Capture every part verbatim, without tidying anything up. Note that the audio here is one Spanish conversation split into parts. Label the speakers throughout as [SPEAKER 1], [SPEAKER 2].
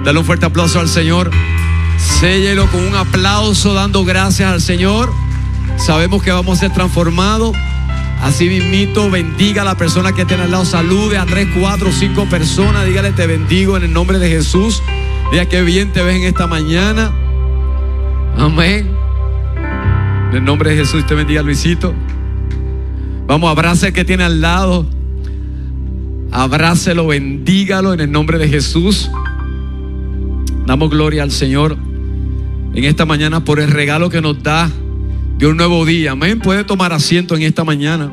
[SPEAKER 1] Dale un fuerte aplauso al Señor. Séllelo con un aplauso, dando gracias al Señor. Sabemos que vamos a ser transformados. Así mismito, bendiga a la persona que tiene al lado. Salude a tres, cuatro, cinco personas. Dígale: te bendigo en el nombre de Jesús. Diga: qué bien te ves en esta mañana. Amén. En el nombre de Jesús te bendiga, Luisito. Vamos, abrace al que tiene al lado. Abrácelo, bendígalo en el nombre de Jesús. Damos gloria al Señor en esta mañana por el regalo que nos da de un nuevo día. Amén. Puede tomar asiento en esta mañana.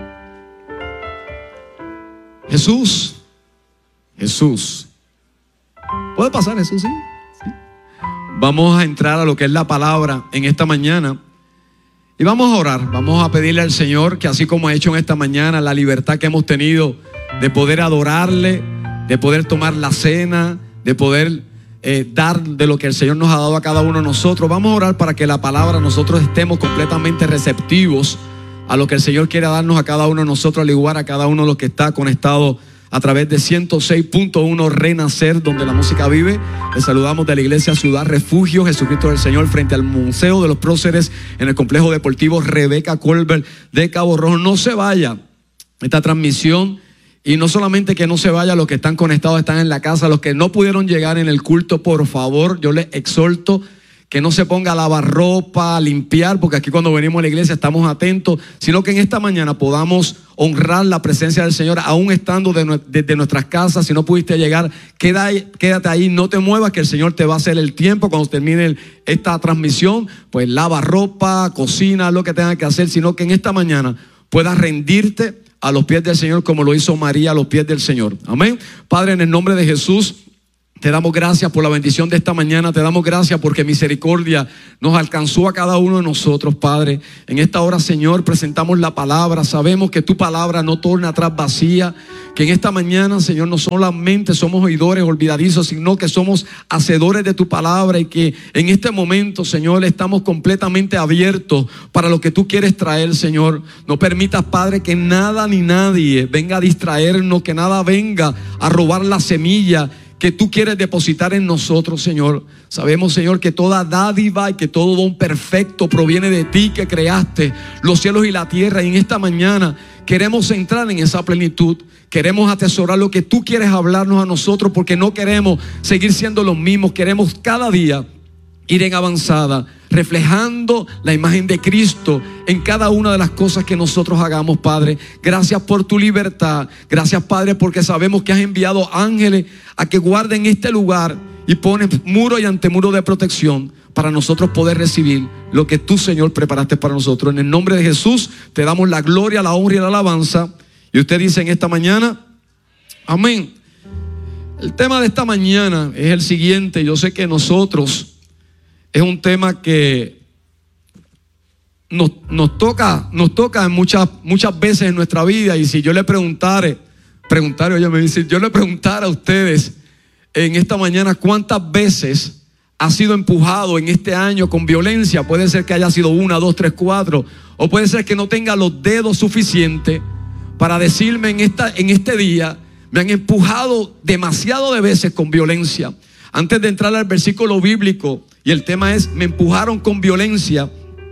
[SPEAKER 1] Jesús, Jesús. ¿Puede pasar, Jesús? ¿Sí? ¿Sí? Vamos a entrar a lo que es la palabra en esta mañana. Y vamos a orar. Vamos a pedirle al Señor que, así como ha hecho en esta mañana, la libertad que hemos tenido de poder adorarle, de poder tomar la cena, de poder eh, dar de lo que el Señor nos ha dado a cada uno de nosotros. Vamos a orar para que la palabra, nosotros estemos completamente receptivos a lo que el Señor quiere darnos a cada uno de nosotros, al igual a cada uno de los que está conectado a través de ciento seis punto uno Renacer, donde la música vive. Les saludamos de la iglesia Ciudad Refugio Jesucristo del Señor, frente al Museo de los Próceres, en el complejo deportivo Rebeca Colbert de Cabo Rojo. No se vaya esta transmisión. Y no solamente que no se vaya, los que están conectados, están en la casa, los que no pudieron llegar en el culto, por favor, yo les exhorto que no se ponga a lavar ropa, a limpiar, porque aquí cuando venimos a la iglesia estamos atentos, sino que en esta mañana podamos honrar la presencia del Señor, aún estando desde de, de nuestras casas. Si no pudiste llegar, queda, quédate ahí, no te muevas, que el Señor te va a hacer el tiempo. Cuando termine el, esta transmisión, pues lava ropa, cocina, lo que tengas que hacer, sino que en esta mañana puedas rendirte a los pies del Señor, como lo hizo María a los pies del Señor. Amén. Padre, en el nombre de Jesús, te damos gracias por la bendición de esta mañana. Te damos gracias porque misericordia nos alcanzó a cada uno de nosotros, Padre. En esta hora, Señor, presentamos la palabra. Sabemos que tu palabra no torna atrás vacía. Que en esta mañana, Señor, no solamente somos oidores olvidadizos, sino que somos hacedores de tu palabra. Y que en este momento, Señor, estamos completamente abiertos para lo que tú quieres traer, Señor. No permitas, Padre, que nada ni nadie venga a distraernos, que nada venga a robar la semilla que tú quieres depositar en nosotros, Señor. Sabemos, Señor, que toda dádiva y que todo don perfecto proviene de ti, que creaste los cielos y la tierra. Y en esta mañana queremos entrar en esa plenitud. Queremos atesorar lo que tú quieres hablarnos a nosotros, porque no queremos seguir siendo los mismos. Queremos cada día ir en avanzada, reflejando la imagen de Cristo en cada una de las cosas que nosotros hagamos, Padre. Gracias por tu libertad. Gracias, Padre, porque sabemos que has enviado ángeles a que guarden este lugar y ponen muro y antemuro de protección para nosotros poder recibir lo que tú, Señor, preparaste para nosotros. En el nombre de Jesús te damos la gloria, la honra y la alabanza. Y usted dice en esta mañana, amén. El tema de esta mañana es el siguiente. Yo sé que nosotros es un tema que nos, nos toca, nos toca muchas, muchas veces en nuestra vida. Y si yo le preguntara, preguntar, oye, me dice, yo le preguntara a ustedes en esta mañana cuántas veces ha sido empujado en este año con violencia. Puede ser que haya sido una, dos, tres, cuatro, o puede ser que no tenga los dedos suficientes para decirme en, esta, en este día, me han empujado demasiado de veces con violencia. Antes de entrar al versículo bíblico, y el tema es, me empujaron con violencia.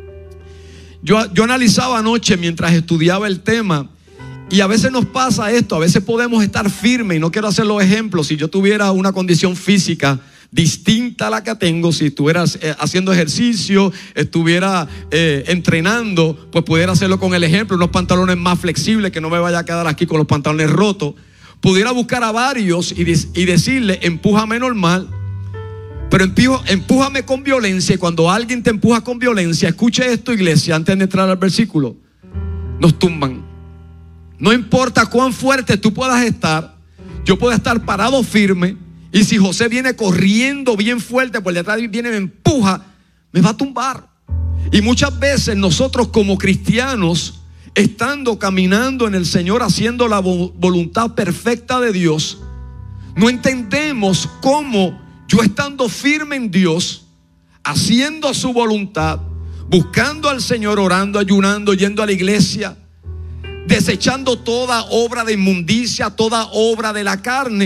[SPEAKER 1] Yo, yo analizaba anoche mientras estudiaba el tema, y a veces nos pasa esto, a veces podemos estar firmes, y no quiero hacer los ejemplos. Si yo tuviera una condición física distinta a la que tengo, si estuviera eh, haciendo ejercicio, estuviera eh, entrenando, pues pudiera hacerlo con el ejemplo, unos pantalones más flexibles, que no me vaya a quedar aquí con los pantalones rotos. Pudiera buscar a varios y, y decirle, empújame normal, pero empujo, empújame con violencia. Y cuando alguien te empuja con violencia, escuche esto, iglesia, antes de entrar al versículo, nos tumban. No importa cuán fuerte tú puedas estar, yo puedo estar parado firme, y si José viene corriendo bien fuerte por detrás y viene, me empuja, me va a tumbar. Y muchas veces nosotros como cristianos, estando caminando en el Señor, haciendo la voluntad perfecta de Dios, no entendemos cómo yo, estando firme en Dios, haciendo su voluntad, buscando al Señor, orando, ayunando, yendo a la iglesia, desechando toda obra de inmundicia, toda obra de la carne,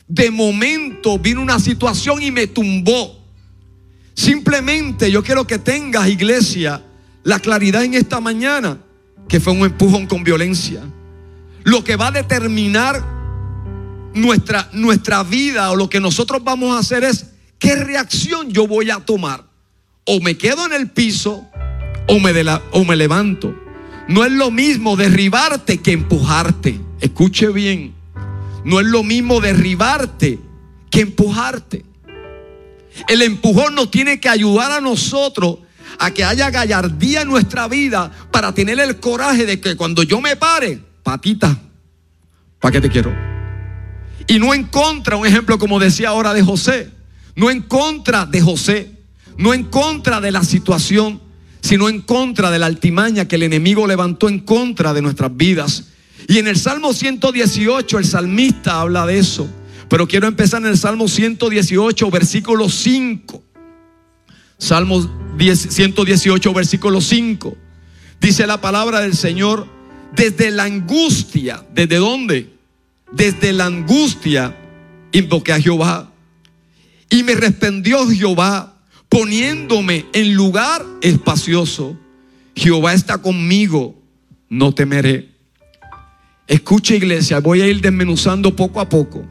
[SPEAKER 1] de momento vino una situación y me tumbó. Simplemente yo quiero que tengas, iglesia, la claridad en esta mañana que fue un empujón con violencia. Lo que va a determinar nuestra, nuestra vida o lo que nosotros vamos a hacer es qué reacción yo voy a tomar. O me quedo en el piso o me, de la, o me levanto. No es lo mismo derribarte que empujarte. Escuche bien. No es lo mismo derribarte que empujarte. El empujón nos tiene que ayudar a nosotros a que haya gallardía en nuestra vida para tener el coraje de que cuando yo me pare, patita, ¿para qué te quiero? Y no en contra, un ejemplo como decía ahora de José, no en contra de José, no en contra de la situación, sino en contra de la altimaña que el enemigo levantó en contra de nuestras vidas. Y en el Salmo ciento dieciocho el salmista habla de eso. Pero quiero empezar en el Salmo ciento dieciocho, versículo cinco. Salmo ciento dieciocho, versículo cinco. Dice la palabra del Señor: desde la angustia, ¿desde dónde? Desde la angustia invoqué a Jehová, y me respondió Jehová, poniéndome en lugar espacioso. Jehová está conmigo, no temeré. Escucha, iglesia, voy a ir desmenuzando poco a poco.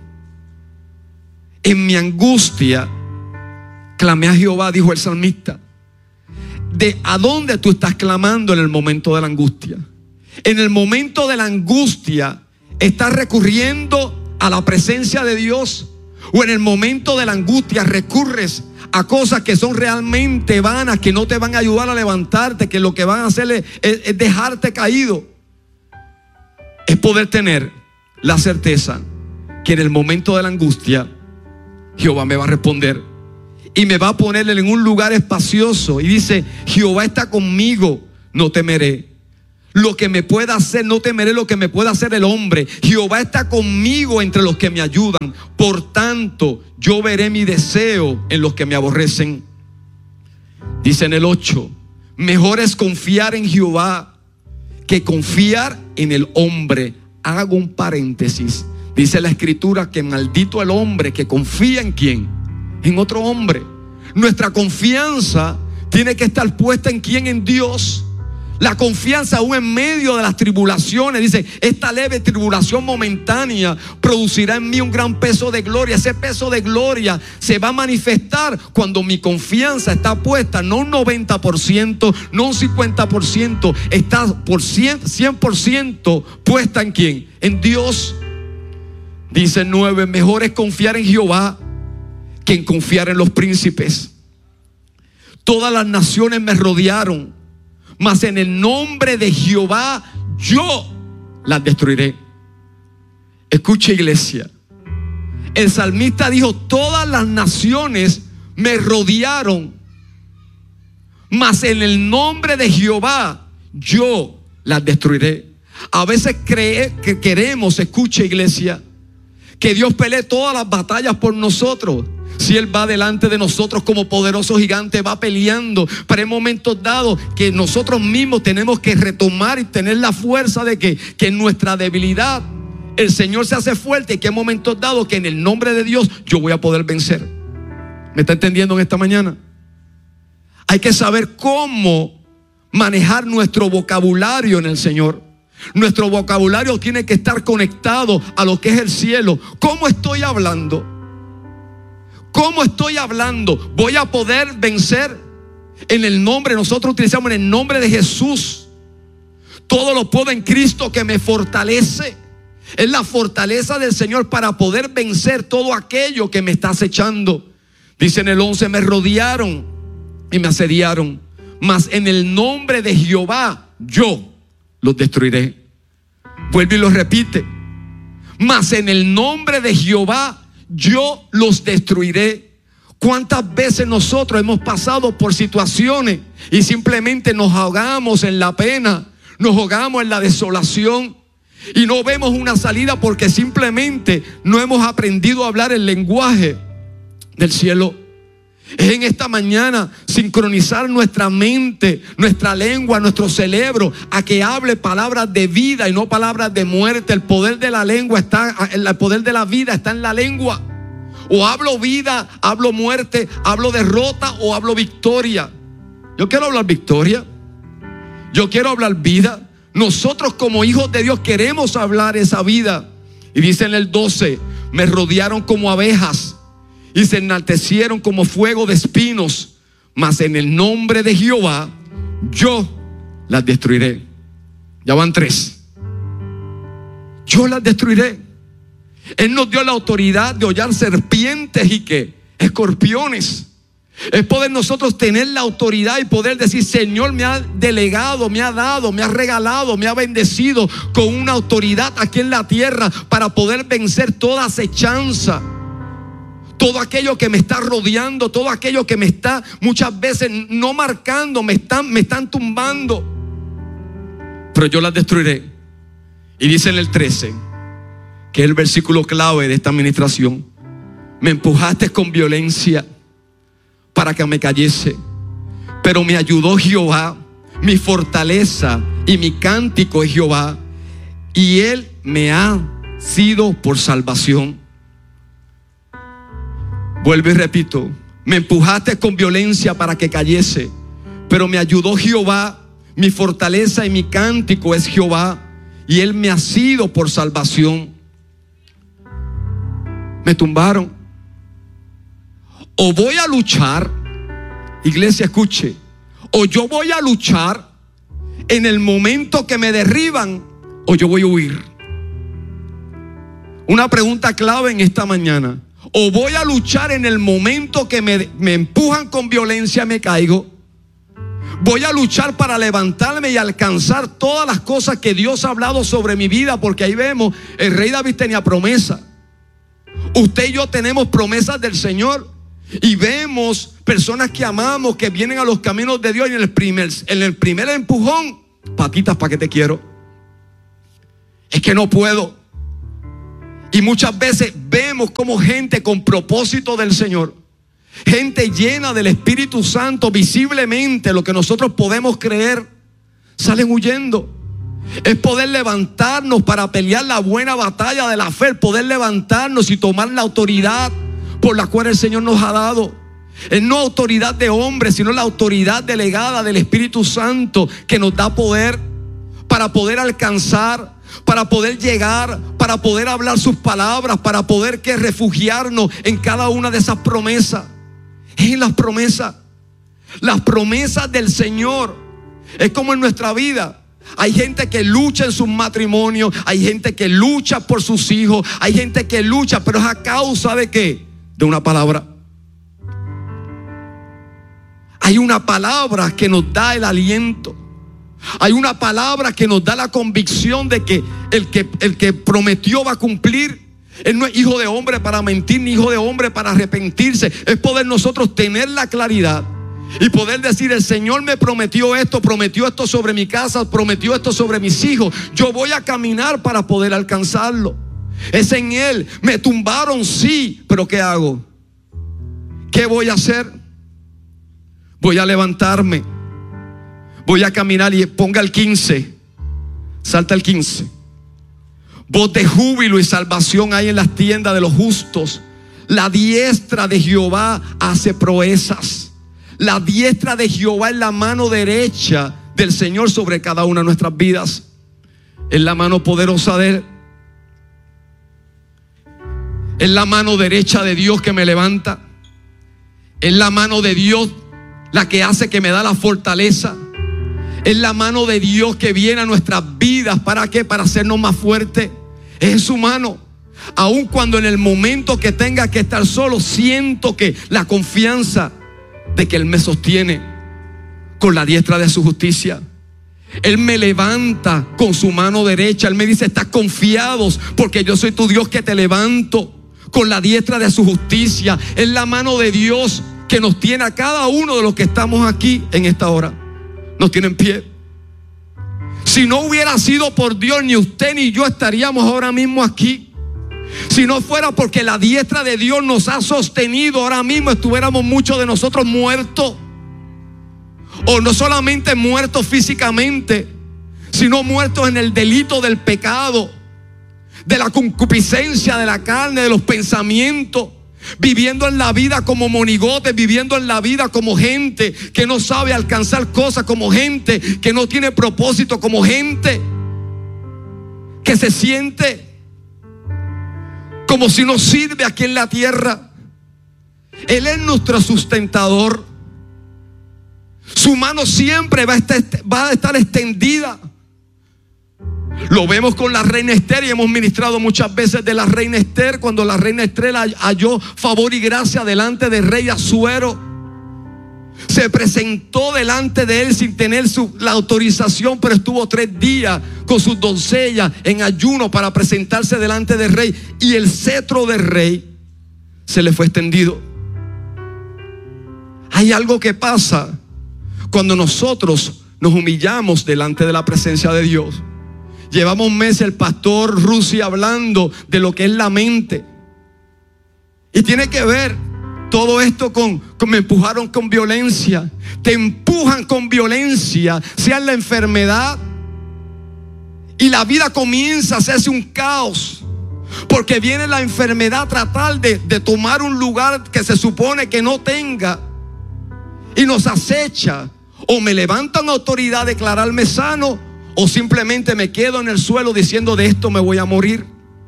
[SPEAKER 1] En mi angustia clamé a Jehová, dijo el salmista. ¿De a dónde tú estás clamando en el momento de la angustia? En el momento de la angustia, ¿estás recurriendo a la presencia de Dios? ¿O en el momento de la angustia recurres a cosas que son realmente vanas, que no te van a ayudar a levantarte, que lo que van a hacer es, es, es dejarte caído? Es poder tener la certeza que en el momento de la angustia Jehová me va a responder y me va a poner en un lugar espacioso. Y dice: Jehová está conmigo, no temeré lo que me pueda hacer, no temeré lo que me pueda hacer el hombre. Jehová está conmigo entre los que me ayudan. Por tanto, yo veré mi deseo en los que me aborrecen. Dice en el ocho: mejor es confiar en Jehová que confiar en el hombre. Hago un paréntesis. Dice la escritura que maldito el hombre que confía en quién, en otro hombre. Nuestra confianza tiene que estar puesta en quién, en Dios. La confianza aún en medio de las tribulaciones. Dice: esta leve tribulación momentánea producirá en mí un gran peso de gloria. Ese peso de gloria se va a manifestar cuando mi confianza está puesta, no un noventa por ciento, no un cincuenta por ciento, está por cien por ciento puesta en quién, en Dios. Dice nueve: mejor es confiar en Jehová que en confiar en los príncipes. Todas las naciones me rodearon, mas en el nombre de Jehová yo las destruiré. Escucha, iglesia, el salmista dijo: todas las naciones me rodearon, mas en el nombre de Jehová yo las destruiré. A veces cree, que queremos, escucha, iglesia, que Dios pelee todas las batallas por nosotros. Si Él va delante de nosotros como poderoso gigante, va peleando. Pero hay momentos dados que nosotros mismos tenemos que retomar y tener la fuerza de que, que en nuestra debilidad el Señor se hace fuerte. Y que hay momentos dados que en el nombre de Dios yo voy a poder vencer. ¿Me está entendiendo en esta mañana? Hay que saber cómo manejar nuestro vocabulario en el Señor. Nuestro vocabulario tiene que estar conectado a lo que es el cielo. ¿Cómo estoy hablando? ¿Cómo estoy hablando? ¿Voy a poder vencer? En el nombre, nosotros utilizamos en el nombre de Jesús. Todo lo puedo en Cristo que me fortalece. Es la fortaleza del Señor para poder vencer todo aquello que me está acechando. Dice en el once: me rodearon y me asediaron, mas en el nombre de Jehová yo los destruiré. Vuelve y lo repite: mas en el nombre de Jehová yo los destruiré. ¿Cuántas veces nosotros hemos pasado por situaciones y simplemente nos ahogamos en la pena, nos ahogamos en la desolación y no vemos una salida porque simplemente no hemos aprendido a hablar el lenguaje del cielo? Es en esta mañana sincronizar nuestra mente, nuestra lengua, nuestro cerebro a que hable palabras de vida y no palabras de muerte. El poder de la lengua está, el poder de la vida está en la lengua. O hablo vida, hablo muerte, hablo derrota o hablo victoria. Yo quiero hablar victoria. Yo quiero hablar vida. Nosotros como hijos de Dios queremos hablar esa vida. Y dice en el doce, me rodearon como abejas y se enaltecieron como fuego de espinos, mas en el nombre de Jehová yo las destruiré. Ya van tres. Yo las destruiré. Él nos dio la autoridad de hollar serpientes y que escorpiones. Es poder nosotros tener la autoridad y poder decir: Señor me ha delegado, me ha dado, me ha regalado, me ha bendecido con una autoridad aquí en la tierra para poder vencer toda acechanza, todo aquello que me está rodeando, todo aquello que me está muchas veces no marcando, me están, me están tumbando. Pero yo las destruiré. Y dice en el trece, que es el versículo clave de esta administración: me empujaste con violencia para que me cayese, pero me ayudó Jehová, mi fortaleza y mi cántico es Jehová, y Él me ha sido por salvación. Vuelvo y repito: me empujaste con violencia para que cayese, pero me ayudó Jehová, mi fortaleza y mi cántico es Jehová, y Él me ha sido por salvación. Me tumbaron. O voy a luchar, iglesia, escuche, o yo voy a luchar en el momento que me derriban, o yo voy a huir. Una pregunta clave en esta mañana: o voy a luchar en el momento que me, me empujan con violencia, me caigo. Voy a luchar para levantarme y alcanzar todas las cosas que Dios ha hablado sobre mi vida, porque ahí vemos, el rey David tenía promesa. Usted y yo tenemos promesas del Señor. Y vemos personas que amamos, que vienen a los caminos de Dios, y en el primer, en el primer empujón: Paquitas, ¿para qué te quiero? Es que no puedo. Y muchas veces vemos como gente con propósito del Señor, gente llena del Espíritu Santo, visiblemente lo que nosotros podemos creer, salen huyendo. Es poder levantarnos para pelear la buena batalla de la fe, poder levantarnos y tomar la autoridad por la cual el Señor nos ha dado. Es no autoridad de hombre, sino la autoridad delegada del Espíritu Santo, que nos da poder para poder alcanzar, para poder llegar, para poder hablar sus palabras, para poder que refugiarnos en cada una de esas promesas. Es en las promesas. Las promesas del Señor. Es como en nuestra vida. Hay gente que lucha en sus matrimonios, hay gente que lucha por sus hijos, hay gente que lucha, pero es a causa de ¿qué? De una palabra. Hay una palabra que nos da el aliento. Hay una palabra que nos da la convicción de que el que, el que prometió va a cumplir. Él no es hijo de hombre para mentir, ni hijo de hombre para arrepentirse. Es poder nosotros tener la claridad y poder decir: el Señor me prometió esto, prometió esto sobre mi casa, prometió esto sobre mis hijos. Yo voy a caminar para poder alcanzarlo. Es en Él. Me tumbaron, sí, pero ¿qué hago? ¿Qué voy a hacer? Voy a levantarme, voy a caminar. Y ponga el quince, salta el quince. Voz de júbilo y salvación hay en las tiendas de los justos. La diestra de Jehová hace proezas. La diestra de Jehová es la mano derecha del Señor sobre cada una de nuestras vidas. Es la mano poderosa de Él. Es la mano derecha de Dios que me levanta. Es la mano de Dios la que hace que me da la fortaleza. Es la mano de Dios que viene a nuestras vidas. ¿Para qué? Para hacernos más fuertes. Es en su mano. Aun cuando en el momento que tenga que estar solo, siento que la confianza de que Él me sostiene con la diestra de su justicia. Él me levanta con su mano derecha. Él me dice: estás confiados porque yo soy tu Dios que te levanto con la diestra de su justicia. Es la mano de Dios que nos tiene a cada uno de los que estamos aquí en esta hora. Nos tiene en pie. Si no hubiera sido por Dios, ni usted ni yo estaríamos ahora mismo aquí. Si no fuera porque la diestra de Dios nos ha sostenido, ahora mismo estuviéramos muchos de nosotros muertos. O no solamente muertos físicamente, sino muertos en el delito del pecado, de la concupiscencia de la carne, de los pensamientos. viviendo en la vida como monigotes, viviendo en la vida como gente que no sabe alcanzar cosas, como gente que no tiene propósito, como gente que se siente como si no sirve aquí en la tierra. Él es nuestro sustentador. Su mano siempre va a estar, va a estar extendida. Lo vemos con la reina Esther y hemos ministrado muchas veces de la reina Esther. Cuando la reina Esther halló favor y gracia delante del rey Asuero, se presentó delante de él sin tener su, la autorización, pero estuvo tres días con sus doncellas en ayuno para presentarse delante del rey, y el cetro del rey se le fue extendido. Hay algo que pasa cuando nosotros nos humillamos delante de la presencia de Dios. Llevamos meses el pastor Rusi hablando de lo que es la mente, y tiene que ver todo esto con, con me empujaron con violencia. Te empujan con violencia, sea en la enfermedad, y la vida comienza a hacerse un caos, porque viene la enfermedad a tratar de, de tomar un lugar que se supone que no tenga, y nos acecha. O me levanto en autoridad a declararme sano, o simplemente me quedo en el suelo diciendo de esto me voy a morir.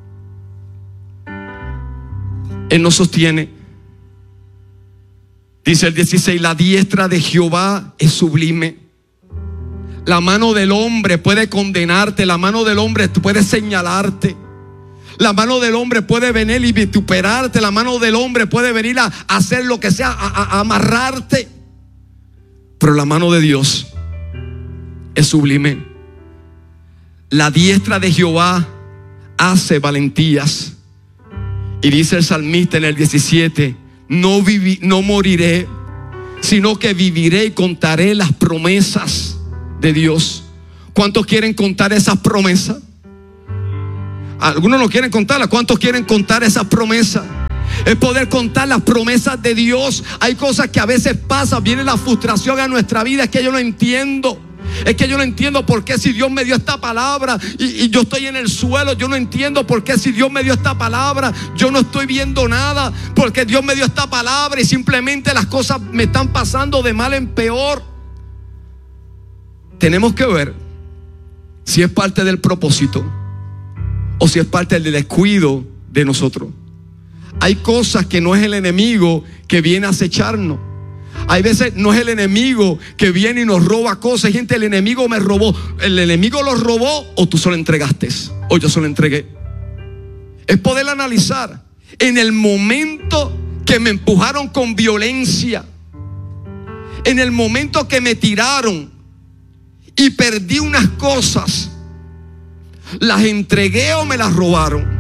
[SPEAKER 1] Él nos sostiene. Dice el dieciséis: la diestra de Jehová es sublime. La mano del hombre puede condenarte, la mano del hombre puede señalarte, la mano del hombre puede venir y vituperarte, la mano del hombre puede venir a hacer lo que sea, a, a, a amarrarte. Pero la mano de Dios es sublime. La diestra de Jehová hace valentías. Y dice el salmista en el diecisiete: no, vivi, no moriré, sino que viviré y contaré las promesas de Dios. ¿Cuántos quieren contar esas promesas? Algunos no quieren contarlas. ¿Cuántos quieren contar esas promesas? Es poder contar las promesas de Dios. Hay cosas que a veces pasan, viene la frustración a nuestra vida. Es que yo no entiendo. Es que yo no entiendo por qué si Dios me dio esta palabra y, y yo estoy en el suelo. Yo no entiendo por qué si Dios me dio esta palabra yo no estoy viendo nada. Porque Dios me dio esta palabra y simplemente las cosas me están pasando de mal en peor. Tenemos que ver si es parte del propósito o si es parte del descuido de nosotros. Hay cosas que no es el enemigo que viene a acecharnos. Hay veces no es el enemigo que viene y nos roba cosas. Gente, el enemigo me robó. ¿El enemigo lo robó o tú se lo entregaste? O yo se lo entregué. Es poder analizar. En el momento que me empujaron con violencia, en el momento que me tiraron y perdí unas cosas, ¿las entregué o me las robaron?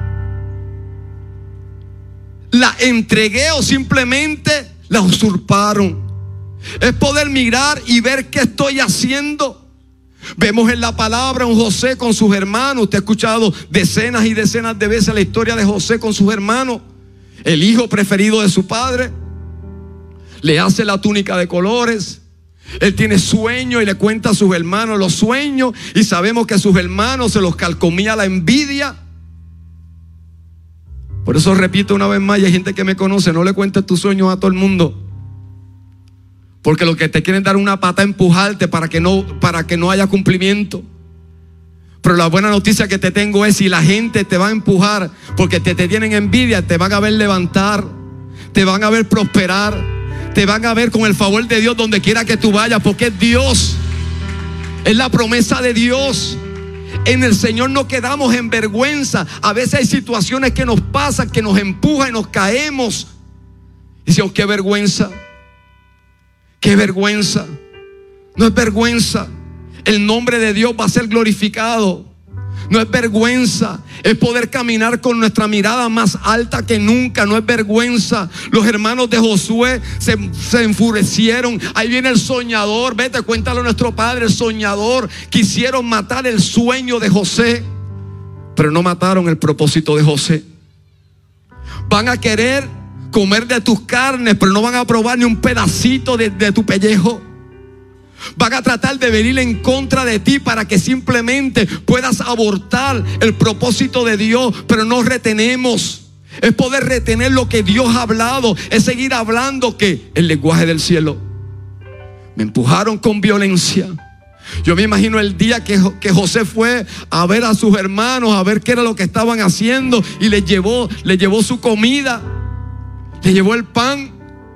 [SPEAKER 1] ¿Las entregué o simplemente las usurparon? Es poder mirar y ver qué estoy haciendo. Vemos en la palabra un José con sus hermanos. Usted ha escuchado decenas y decenas de veces la historia de José con sus hermanos. El hijo preferido de su padre. Le hace la túnica de colores. Él tiene sueños y le cuenta a sus hermanos los sueños. Y sabemos que a sus hermanos se los calcomía la envidia. Por eso repito una vez más, y hay gente que me conoce: no le cuentes tus sueños a todo el mundo, porque lo que te quieren dar una pata, empujarte para que no, para que no haya cumplimiento. Pero la buena noticia que te tengo es: si la gente te va a empujar porque te, te tienen envidia, te van a ver levantar, te van a ver prosperar, te van a ver con el favor de Dios donde quiera que tú vayas, porque es Dios, es la promesa de Dios. En el Señor no quedamos en vergüenza. A veces hay situaciones que nos pasan, que nos empujan y nos caemos. Y decimos: qué vergüenza, qué vergüenza. No es vergüenza. El nombre de Dios va a ser glorificado. No es vergüenza. Es poder caminar con nuestra mirada más alta que nunca. No es vergüenza. Los hermanos de Josué se, se enfurecieron. Ahí viene el soñador. Vete, cuéntalo a nuestro padre, el soñador. Quisieron matar el sueño de José, pero no mataron el propósito de José. Van a querer comer de tus carnes, pero no van a probar ni un pedacito de, de tu pellejo. Van a tratar de venir en contra de ti para que simplemente puedas abortar el propósito de Dios, pero no retenemos. Es poder retener lo que Dios ha hablado. Es seguir hablando que el lenguaje del cielo. Me empujaron con violencia. Yo me imagino el día que, que José fue a ver a sus hermanos, a ver qué era lo que estaban haciendo, y les llevó, les llevó su comida, les llevó el pan.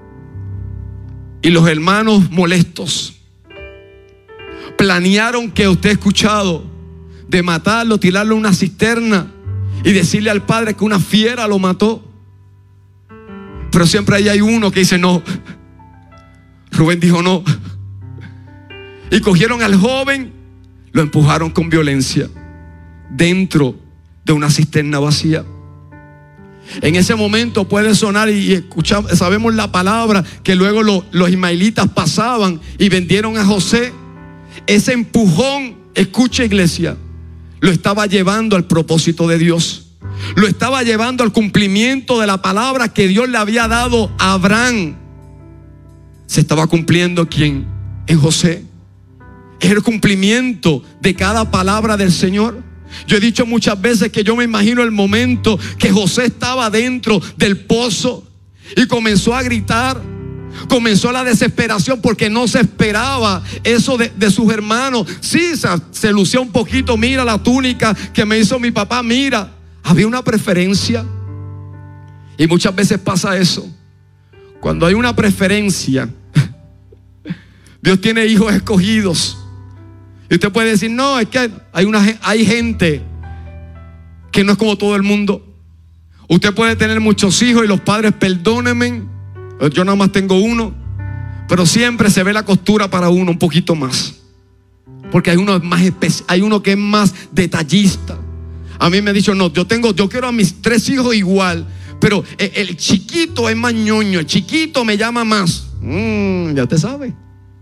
[SPEAKER 1] Y los hermanos molestos planearon, que usted ha escuchado, de matarlo, tirarlo a una cisterna y decirle al padre que una fiera lo mató. Pero siempre ahí hay uno que dice no. Rubén dijo no. Y cogieron al joven, lo empujaron con violencia dentro de una cisterna vacía. En ese momento puede sonar, y escuchamos, sabemos la palabra, que luego lo, los ismaelitas pasaban y vendieron a José. Ese empujón, escucha iglesia, lo estaba llevando al propósito de Dios. Lo estaba llevando al cumplimiento de la palabra que Dios le había dado a Abraham. Se estaba cumpliendo ¿quién? En José. Es el cumplimiento de cada palabra del Señor. Yo he dicho muchas veces que yo me imagino el momento que José estaba dentro del pozo y comenzó a gritar. Comenzó la desesperación porque no se esperaba eso de, de sus hermanos. Sí, se, se lucía un poquito. Mira la túnica que me hizo mi papá. Mira, había una preferencia. Y muchas veces pasa eso. Cuando hay una preferencia, Dios tiene hijos escogidos. Y usted puede decir, no, es que hay, una, hay gente que no es como todo el mundo. Usted puede tener muchos hijos y los padres, perdónenme, yo nada más tengo uno, pero siempre se ve la costura para uno un poquito más. Porque hay uno más especi- hay uno que es más detallista. A mí me ha dicho, no, yo tengo, yo quiero a mis tres hijos igual, pero el, el chiquito es más ñoño, el chiquito me llama más. Mm, ya usted sabe.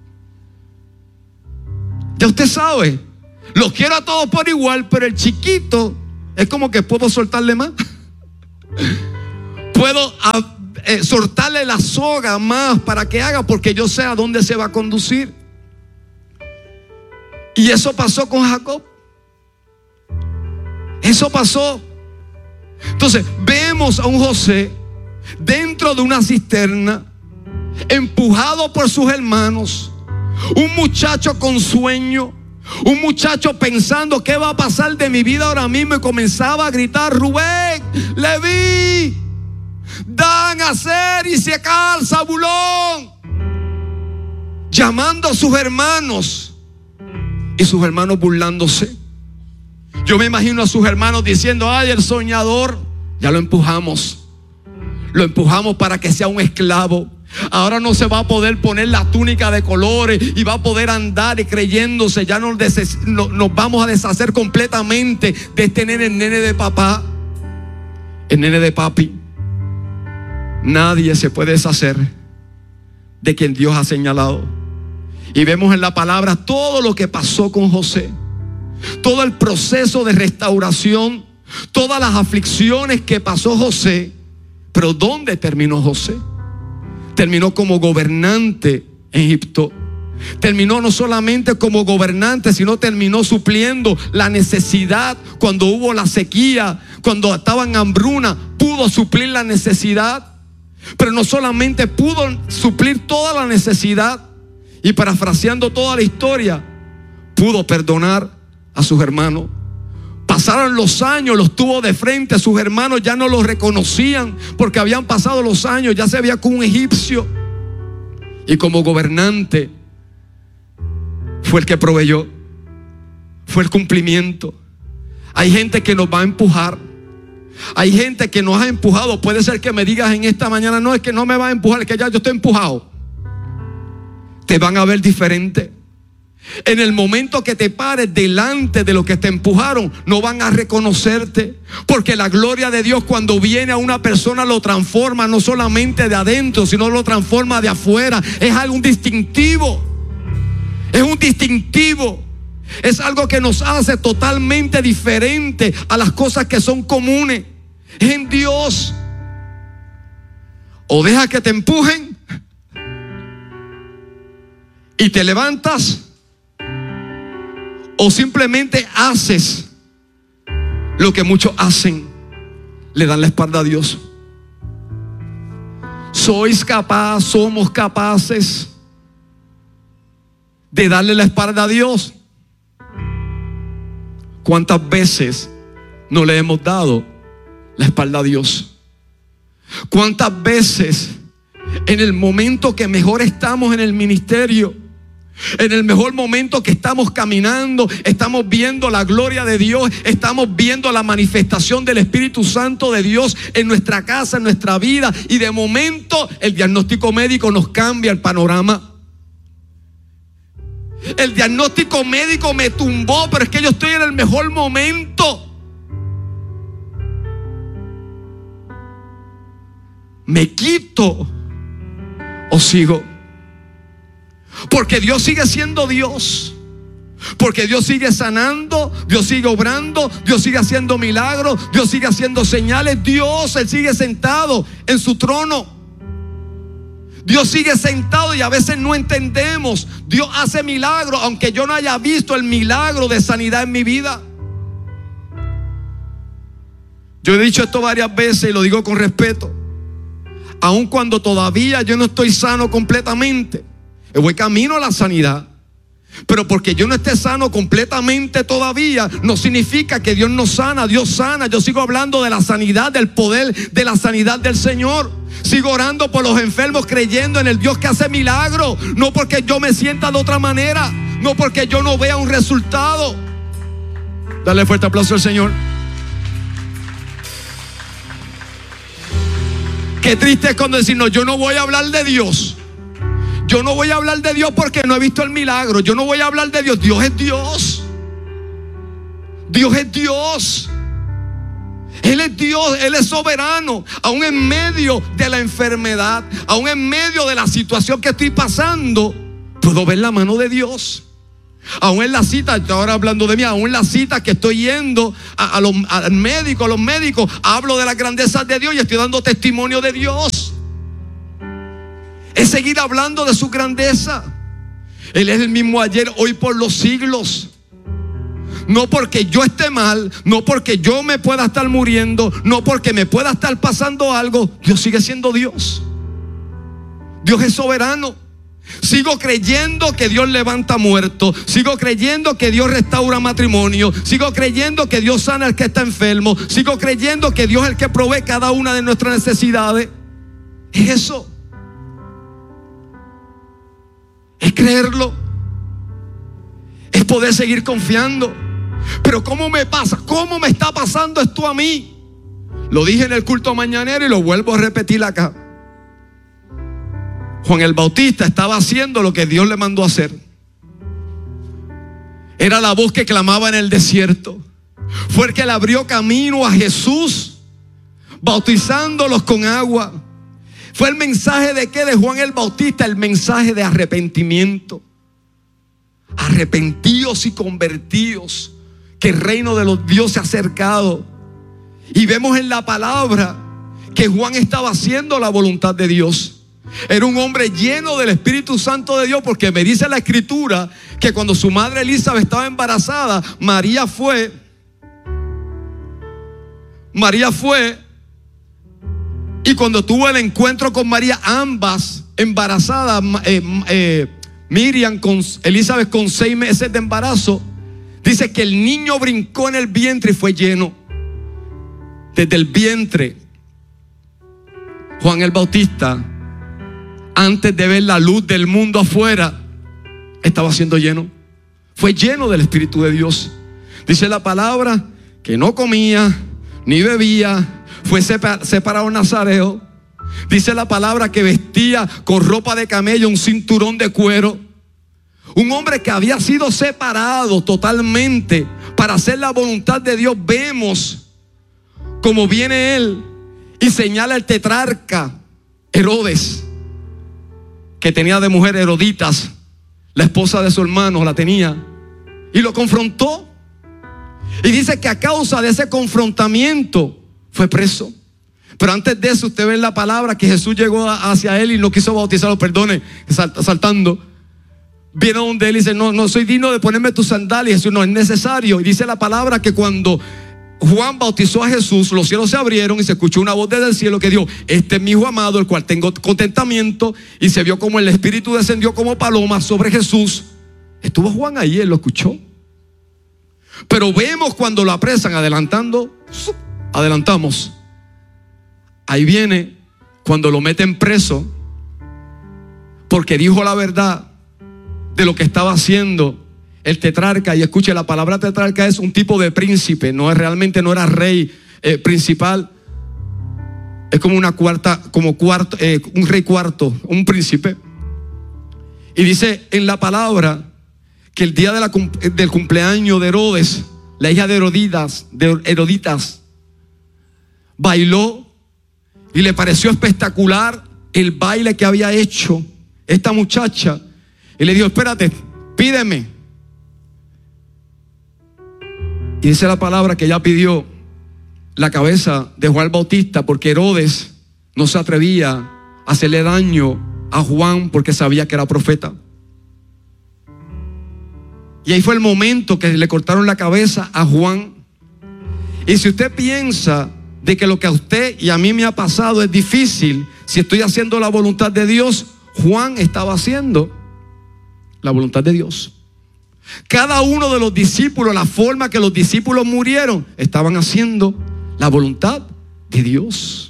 [SPEAKER 1] Ya usted sabe, los quiero a todos por igual, pero el chiquito es como que puedo soltarle más. Puedo a, eh, soltarle la soga más para que haga, porque yo sé a dónde se va a conducir. Y eso pasó con Jacob. Eso pasó. Entonces vemos a un José dentro de una cisterna, empujado por sus hermanos. Un muchacho con sueño, un muchacho pensando qué va a pasar de mi vida ahora mismo, y comenzaba a gritar, Rubén, Leví, Dan, Aser, Isaacar, Zabulón, llamando a sus hermanos, y sus hermanos burlándose. Yo me imagino a sus hermanos diciendo, ay, el soñador, ya lo empujamos, lo empujamos para que sea un esclavo. Ahora no se va a poder poner la túnica de colores y va a poder andar y creyéndose. Ya nos, des, no, nos vamos a deshacer completamente de este nene, el nene de papá, el nene de papi. Nadie se puede deshacer de quien Dios ha señalado. Y vemos en la palabra todo lo que pasó con José, todo el proceso de restauración, todas las aflicciones que pasó José. Pero ¿dónde terminó José? Terminó como gobernante en Egipto. Terminó no solamente como gobernante, sino terminó supliendo la necesidad. Cuando hubo la sequía, cuando estaba en hambruna, pudo suplir la necesidad. Pero no solamente pudo suplir toda la necesidad, y parafraseando toda la historia, pudo perdonar a sus hermanos. Pasaron los años, los tuvo de frente. Sus hermanos ya no los reconocían porque habían pasado los años, ya se veía como un egipcio. Y como gobernante fue el que proveyó, fue el cumplimiento. Hay gente que nos va a empujar. Hay gente que nos ha empujado. Puede ser que me digas en esta mañana, no, es que no me va a empujar, es que ya yo estoy empujado. Te van a ver diferente. En el momento que te pares delante de los que te empujaron, no van a reconocerte, porque la gloria de Dios, cuando viene a una persona, lo transforma no solamente de adentro, sino lo transforma de afuera. Es algo distintivo. Es un distintivo. Es algo que nos hace totalmente diferente a las cosas que son comunes. Es en Dios. O deja que te empujen y te levantas, o simplemente haces lo que muchos hacen, le dan la espalda a Dios. ¿Sois capaz, somos capaces de darle la espalda a Dios? ¿Cuántas veces no le hemos dado la espalda a Dios? ¿Cuántas veces en el momento que mejor estamos en el ministerio, en el mejor momento que estamos caminando, estamos viendo la gloria de Dios, estamos viendo la manifestación del Espíritu Santo de Dios en nuestra casa, en nuestra vida, y de momento el diagnóstico médico nos cambia el panorama? El diagnóstico médico me tumbó, pero es que yo estoy en el mejor momento. ¿Me quito o sigo? Porque Dios sigue siendo Dios. Porque Dios sigue sanando, Dios sigue obrando, Dios sigue haciendo milagros, Dios sigue haciendo señales. Dios, Él sigue sentado en su trono. Dios sigue sentado y a veces no entendemos. Dios hace milagros, aunque yo no haya visto el milagro de sanidad en mi vida. Yo he dicho esto varias veces y lo digo con respeto. Aun cuando todavía yo no estoy sano completamente, voy camino a la sanidad. Pero porque yo no esté sano completamente todavía, no significa que Dios no sana. Dios sana. Yo sigo hablando de la sanidad, del poder de la sanidad del Señor. Sigo orando por los enfermos, creyendo en el Dios que hace milagros. No porque yo me sienta de otra manera, no porque yo no vea un resultado. Dale fuerte aplauso al Señor. Qué triste es cuando decimos, yo no voy a hablar de Dios. Yo no voy a hablar de Dios porque no he visto el milagro. Yo no voy a hablar de Dios. Dios es Dios. Dios es Dios. Él es Dios, Él es soberano. Aún en medio de la enfermedad, aún en medio de la situación que estoy pasando, puedo ver la mano de Dios. Aún en la cita, ahora hablando de mí, aún en la cita que estoy yendo a, a los, al médico, a los médicos, hablo de las grandezas de Dios y estoy dando testimonio de Dios. Es seguir hablando de su grandeza. Él es el mismo ayer, hoy, por los siglos. No porque yo esté mal, no porque yo me pueda estar muriendo, no porque me pueda estar pasando algo. Dios sigue siendo Dios. Dios es soberano. Sigo creyendo que Dios levanta muertos. Sigo creyendo que Dios restaura matrimonio. Sigo creyendo que Dios sana al que está enfermo. Sigo creyendo que Dios es el que provee cada una de nuestras necesidades. Es eso. Es creerlo. Es poder seguir confiando. Pero ¿cómo me pasa? ¿Cómo me está pasando esto a mí? Lo dije en el culto mañanero y lo vuelvo a repetir acá. Juan el Bautista estaba haciendo lo que Dios le mandó a hacer. Era la voz que clamaba en el desierto. Fue el que le abrió camino a Jesús, bautizándolos con agua. Fue el mensaje de qué? De Juan el Bautista, el mensaje de arrepentimiento. Arrepentíos y convertíos, que el reino de los dioses se ha acercado. Y vemos en la palabra que Juan estaba haciendo la voluntad de Dios. Era un hombre lleno del Espíritu Santo de Dios, porque me dice la Escritura que cuando su madre Elizabeth estaba embarazada, María fue, María fue, y cuando tuvo el encuentro con María, ambas embarazadas, eh, eh, Miriam con Elizabeth con seis meses de embarazo, dice que el niño brincó en el vientre y fue lleno. Desde el vientre, Juan el Bautista, antes de ver la luz del mundo afuera, estaba siendo lleno. Fue lleno del Espíritu de Dios. Dice la palabra que no comía ni bebía. Fue separado nazareo. Dice la palabra que vestía con ropa de camello, un cinturón de cuero. Un hombre que había sido separado totalmente para hacer la voluntad de Dios. Vemos cómo viene él y señala al tetrarca Herodes, que tenía de mujer Heroditas, la esposa de su hermano la tenía, y lo confrontó. Y dice que a causa de ese confrontamiento fue preso. Pero antes de eso, usted ve en la palabra que Jesús llegó hacia él y no quiso bautizarlo. Perdone, saltando. Viene donde él y dice, no, no soy digno de ponerme tus sandalias. Jesús, no es necesario. Y dice la palabra que cuando Juan bautizó a Jesús, los cielos se abrieron y se escuchó una voz desde el cielo que dijo: este es mi hijo amado, el cual tengo contentamiento. Y se vio como el Espíritu descendió como paloma sobre Jesús. Estuvo Juan ahí, él lo escuchó. Pero vemos cuando lo apresan, adelantando, adelantamos. Ahí viene cuando lo meten preso, porque dijo la verdad de lo que estaba haciendo el tetrarca. Y escuche, la palabra tetrarca es un tipo de príncipe, no es realmente, no era rey eh, principal. Es como una cuarta, como cuarto, eh, un rey cuarto, un príncipe. Y dice en la palabra que el día de la, del cumpleaños de Herodes, la hija de Heroditas, de Heroditas, bailó y le pareció espectacular el baile que había hecho esta muchacha. Y le dijo: espérate, pídeme. Y dice la palabra que ella pidió la cabeza de Juan Bautista, porque Herodes no se atrevía a hacerle daño a Juan porque sabía que era profeta. Y ahí fue el momento que le cortaron la cabeza a Juan. Y si usted piensa de que lo que a usted y a mí me ha pasado es difícil, si estoy haciendo la voluntad de Dios, Juan estaba haciendo la voluntad de Dios. Cada uno de los discípulos, la forma que los discípulos murieron, estaban haciendo la voluntad de Dios.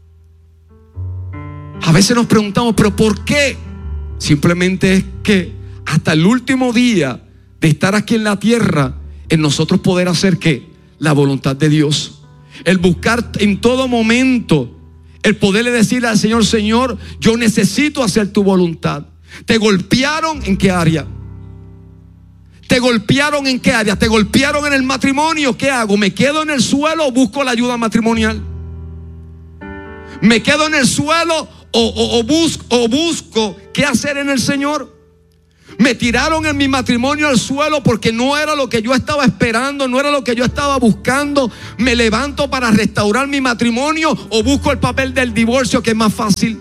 [SPEAKER 1] A veces nos preguntamos, ¿pero por qué? Simplemente es que hasta el último día de estar aquí en la tierra, en nosotros poder hacer ¿qué? La voluntad de Dios. El buscar en todo momento, el poderle decirle al Señor: Señor, yo necesito hacer tu voluntad. ¿Te golpearon en qué área? ¿Te golpearon en qué área? ¿Te golpearon en el matrimonio? ¿Qué hago? ¿Me quedo en el suelo o busco la ayuda matrimonial? ¿Me quedo en el suelo o, o, o, busco, o busco qué hacer en el Señor? Me tiraron en mi matrimonio al suelo porque no era lo que yo estaba esperando, no era lo que yo estaba buscando. ¿Me levanto para restaurar mi matrimonio o busco el papel del divorcio, que es más fácil?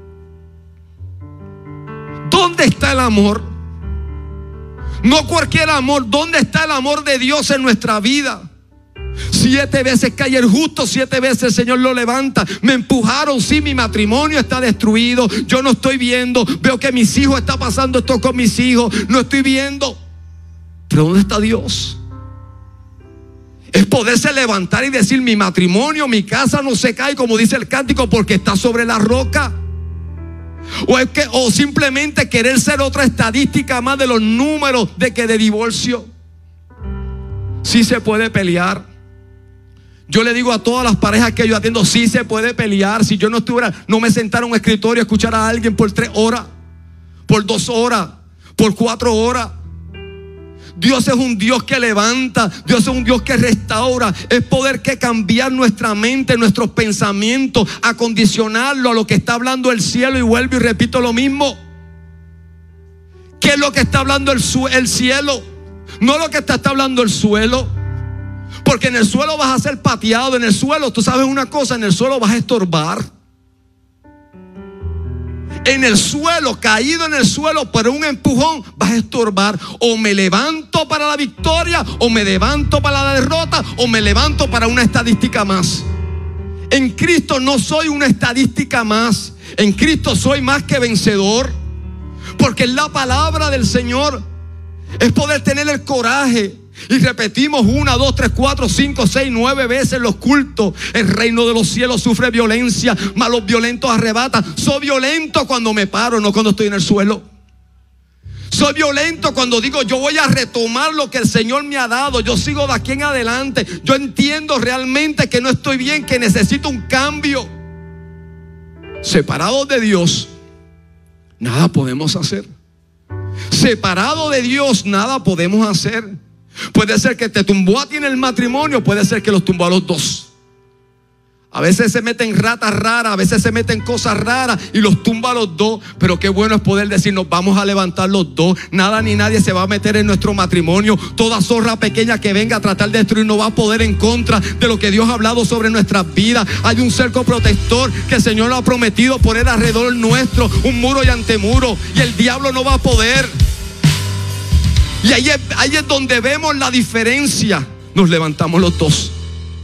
[SPEAKER 1] ¿Dónde está el amor? No cualquier amor. ¿Dónde está el amor de Dios en nuestra vida? Siete veces cae el justo, siete veces el Señor lo levanta. Me empujaron, sí, mi matrimonio está destruido. Yo no estoy viendo. Veo que mis hijos están pasando esto con mis hijos. No estoy viendo. Pero ¿dónde está Dios? Es poderse levantar y decir: mi matrimonio, mi casa no se cae, como dice el cántico, porque está sobre la roca. O, es que, o simplemente querer ser otra estadística más de los números de que de divorcio. Sí se puede pelear. Yo le digo a todas las parejas que yo atiendo: sí se puede pelear. Si yo no estuviera, no me sentara en un escritorio a escuchar a alguien por tres horas, por dos horas, por cuatro horas. Dios es un Dios que levanta, Dios es un Dios que restaura. Es poder que cambiar nuestra mente, nuestros pensamientos, acondicionarlo a lo que está hablando el cielo. Y vuelvo y repito lo mismo. ¿Qué es lo que está hablando el, su- el cielo? No lo que está, está hablando el suelo. Porque en el suelo vas a ser pateado. En el suelo, tú sabes una cosa, en el suelo vas a estorbar. En el suelo, caído en el suelo por un empujón, vas a estorbar. O me levanto para la victoria, o me levanto para la derrota, o me levanto para una estadística más. En Cristo no soy una estadística más. En Cristo soy más que vencedor. Porque la palabra del Señor es poder tener el coraje. Y repetimos una, dos, tres, cuatro, cinco, seis, nueve veces los cultos: el reino de los cielos sufre violencia, mas los violentos arrebatan. Soy violento cuando me paro, no cuando estoy en el suelo. Soy violento cuando digo: yo voy a retomar lo que el Señor me ha dado. Yo sigo de aquí en adelante. Yo entiendo realmente que no estoy bien, que necesito un cambio. Separados de Dios, nada podemos hacer. Separado de Dios, nada podemos hacer. Puede ser que te tumbó a ti en el matrimonio, puede ser que los tumbó a los dos. A veces se meten ratas raras, a veces se meten cosas raras y los tumba a los dos. Pero qué bueno es poder decir: nos vamos a levantar los dos. Nada ni nadie se va a meter en nuestro matrimonio. Toda zorra pequeña que venga a tratar de destruir no va a poder en contra de lo que Dios ha hablado sobre nuestras vidas. Hay un cerco protector que el Señor lo ha prometido poner alrededor nuestro, un muro y antemuro, y el diablo no va a poder. Y ahí es, ahí es donde vemos la diferencia. Nos levantamos los dos.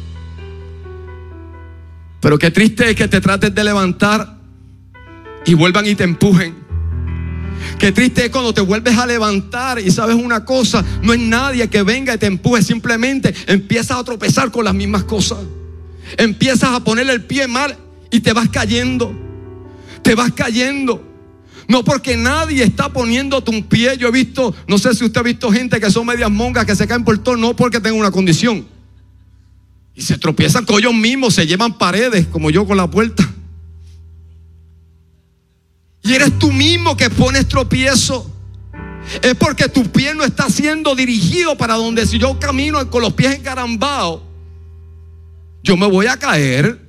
[SPEAKER 1] Pero qué triste es que te trates de levantar y vuelvan y te empujen. Qué triste es cuando te vuelves a levantar y sabes una cosa, no es nadie que venga y te empuje, simplemente empiezas a tropezar con las mismas cosas. Empiezas a ponerle el pie mal y te vas cayendo. Te vas cayendo. No porque nadie está poniéndote un pie. Yo he visto, no sé si usted ha visto gente que son medias mongas que se caen por todo, no porque tengan una condición. Y se tropiezan con ellos mismos, se llevan paredes, como yo con la puerta. Y eres tú mismo que pones tropiezo. Es porque tu pie no está siendo dirigido para donde, si yo camino con los pies encarambados, yo me voy a caer.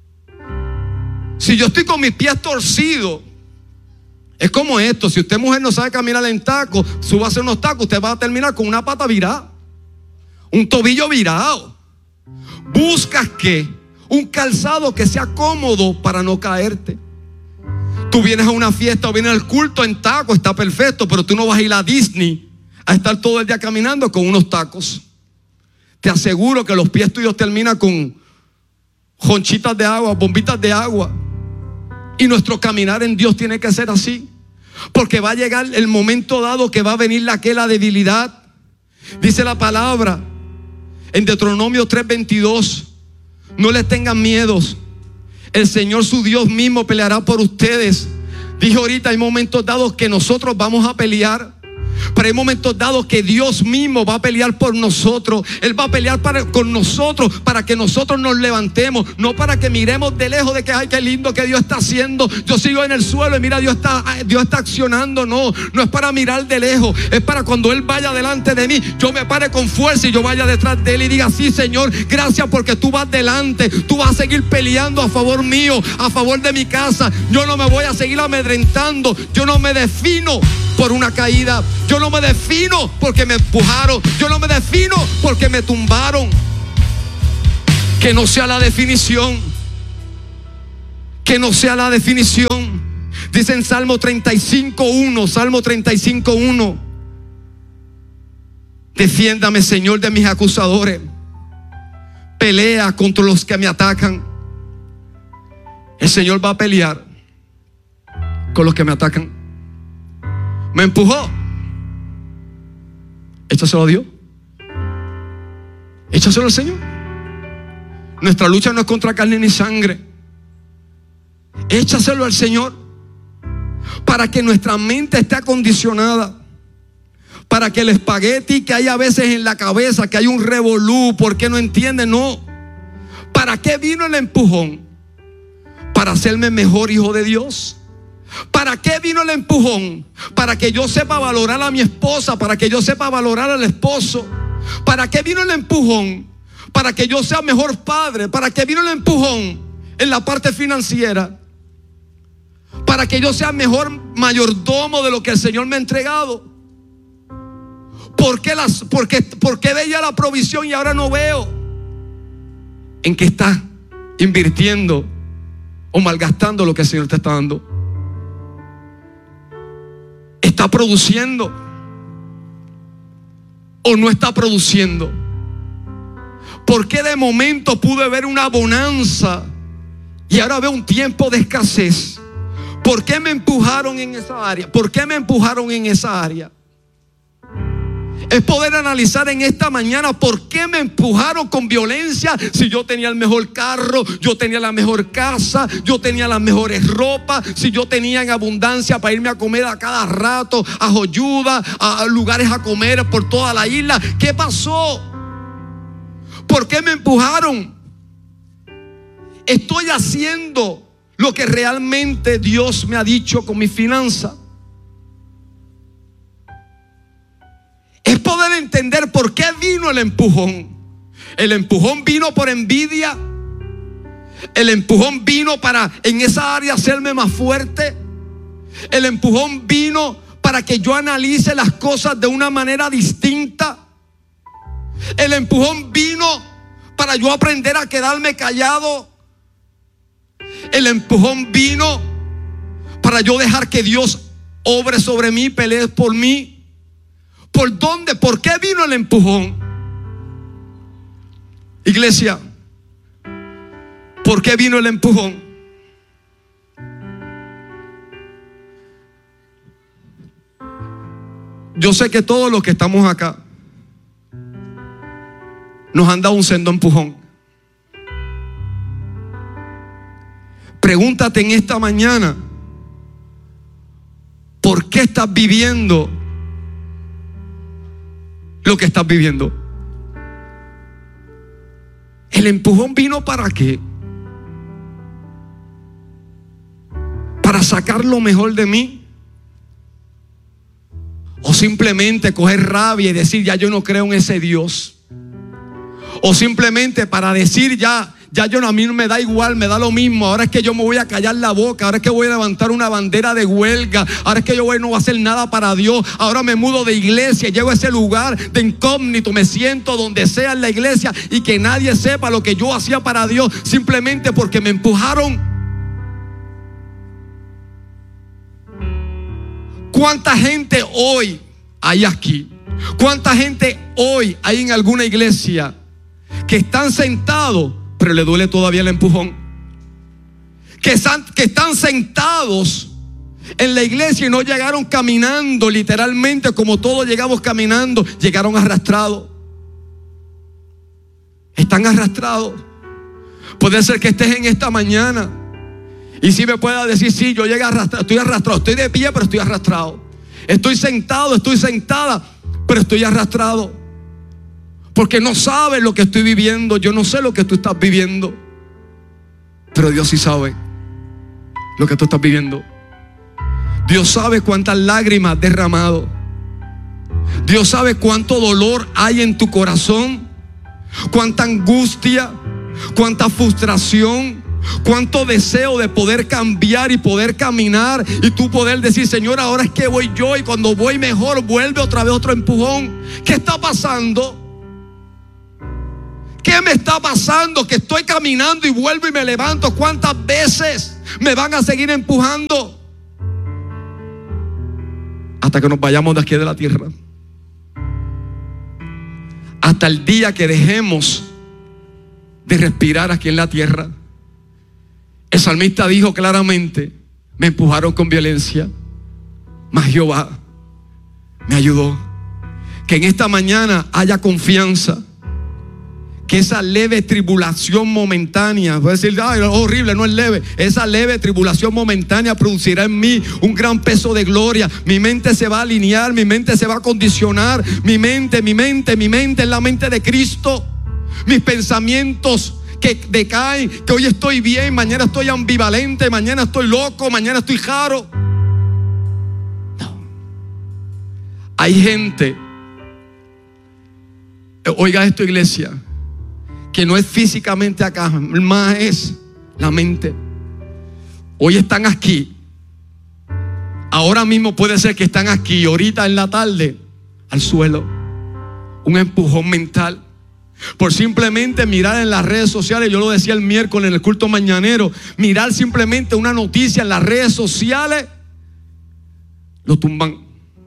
[SPEAKER 1] Si yo estoy con mis pies torcidos, es como esto. Si usted, mujer, no sabe caminar en tacos, suba a hacer unos tacos, usted va a terminar con una pata virada, un tobillo virado. Buscas que un calzado que sea cómodo para no caerte. Tú vienes a una fiesta o vienes al culto en tacos, está perfecto, pero tú no vas a ir a Disney a estar todo el día caminando con unos tacos. Te aseguro que los pies tuyos terminan con jonchitas de agua, bombitas de agua. Y nuestro caminar en Dios tiene que ser así, porque va a llegar el momento dado que va a venir la que la debilidad. Dice la palabra en Deuteronomio tres veintidós: no les tengan miedos, el Señor su Dios mismo peleará por ustedes. Dije ahorita, hay momentos dados que nosotros vamos a pelear, pero hay momentos dados que Dios mismo va a pelear por nosotros. Él va a pelear para, con nosotros, para que nosotros nos levantemos, no para que miremos de lejos de que ay, qué lindo que Dios está haciendo. Yo sigo en el suelo y mira, Dios está, Dios está accionando. No, no es para mirar de lejos, es para cuando Él vaya delante de mí, yo me pare con fuerza y yo vaya detrás de Él y diga: sí, Señor, gracias porque tú vas delante, tú vas a seguir peleando a favor mío, a favor de mi casa. Yo no me voy a seguir amedrentando. Yo no me defino por una caída. Yo no me defino porque me empujaron. Yo no me defino porque me tumbaron. Que no sea la definición. Que no sea la definición. Dice en Salmo treinta y cinco uno, Salmo treinta y cinco uno: defiéndame, Señor, de mis acusadores. Pelea contra los que me atacan. El Señor va a pelear con los que me atacan. Me empujó, échaselo a Dios, échaselo al Señor. Nuestra lucha no es contra carne ni sangre. Échaselo al Señor, para que nuestra mente esté acondicionada, para que el espagueti que hay a veces en la cabeza, que hay un revolú, ¿por qué no entiende? No. ¿Para qué vino el empujón? Para hacerme mejor hijo de Dios. ¿Para qué vino el empujón? Para que yo sepa valorar a mi esposa, para que yo sepa valorar al esposo. ¿Para qué vino el empujón? Para que yo sea mejor padre. ¿Para qué vino el empujón? En la parte financiera, para que yo sea mejor mayordomo de lo que el Señor me ha entregado. ¿Por qué, las, por qué, por qué veía la provisión y ahora no veo? ¿En qué estás invirtiendo o malgastando lo que el Señor te está dando? ¿Está produciendo o no está produciendo? ¿Por qué de momento pude ver una bonanza y ahora veo un tiempo de escasez? ¿Por qué me empujaron en esa área? ¿Por qué me empujaron en esa área? Es poder analizar en esta mañana por qué me empujaron con violencia. Si yo tenía el mejor carro, yo tenía la mejor casa, yo tenía las mejores ropas, si yo tenía en abundancia para irme a comer a cada rato a Joyuda, a lugares a comer por toda la isla. ¿Qué pasó? ¿Por qué me empujaron? Estoy haciendo lo que realmente Dios me ha dicho con mi finanza. Es poder entender por qué vino el empujón. El empujón vino por envidia. El empujón vino para en esa área hacerme más fuerte. El empujón vino para que yo analice las cosas de una manera distinta. El empujón vino para yo aprender a quedarme callado. El empujón vino para yo dejar que Dios obre sobre mí, pelee por mí. ¿Por dónde? ¿Por qué vino el empujón? Iglesia, ¿Por qué vino el empujón? Yo sé que todos los que estamos acá nos han dado un sendo empujón. Pregúntate en esta mañana, ¿por qué estás viviendo lo que estás viviendo? ¿El empujón vino para qué? ¿Para sacar lo mejor de mí? ¿O simplemente coger rabia y decir, ya yo no creo en ese Dios? ¿O simplemente para decir, ya Ya yo, a mí no me da igual, me da lo mismo? Ahora es que yo me voy a callar la boca. Ahora es que voy a levantar una bandera de huelga. Ahora es que yo voy, no voy a hacer nada para Dios. Ahora me mudo de iglesia, llego a ese lugar de incógnito. Me siento donde sea en la iglesia y que nadie sepa lo que yo hacía para Dios, simplemente porque me empujaron. ¿Cuánta gente hoy hay aquí? ¿Cuánta gente hoy hay en alguna iglesia que están sentados, pero le duele todavía el empujón? Que están, que están sentados en la iglesia y no llegaron caminando literalmente como todos llegamos caminando, llegaron arrastrados. Están arrastrados. Puede ser que estés en esta mañana y si me puedas decir, sí, yo llegué arrastrado, estoy arrastrado, estoy de pie, pero estoy arrastrado. Estoy sentado, estoy sentada, pero estoy arrastrado. Porque no sabes lo que estoy viviendo. Yo no sé lo que tú estás viviendo, pero Dios sí sabe lo que tú estás viviendo. Dios sabe cuántas lágrimas has derramado. Dios sabe cuánto dolor hay en tu corazón, cuánta angustia, cuánta frustración, cuánto deseo de poder cambiar y poder caminar y tú poder decir, Señor, ahora es que voy yo, y cuando voy mejor vuelve otra vez otro empujón. ¿Qué está pasando? ¿Qué me está pasando? Que estoy caminando y vuelvo y me levanto. ¿Cuántas veces me van a seguir empujando? Hasta que nos vayamos de aquí de la tierra. Hasta el día que dejemos de respirar aquí en la tierra. El salmista dijo claramente, me empujaron con violencia, mas Jehová me ayudó. Que en esta mañana haya confianza. Que esa leve tribulación momentánea, voy a decir, ay, es horrible, no es leve. Esa leve tribulación momentánea producirá en mí un gran peso de gloria. Mi mente se va a alinear, mi mente se va a condicionar. Mi mente, mi mente, mi mente es la mente de Cristo. Mis pensamientos que decaen, que hoy estoy bien, mañana estoy ambivalente, mañana estoy loco, mañana estoy jaro. No. Hay gente, oiga esto, iglesia, que no es físicamente acá, más es la mente. Hoy están aquí. Ahora mismo puede ser que están aquí, ahorita en la tarde, al suelo. Un empujón mental. Por simplemente mirar en las redes sociales, yo lo decía el miércoles en el culto mañanero, mirar simplemente una noticia en las redes sociales, lo tumban.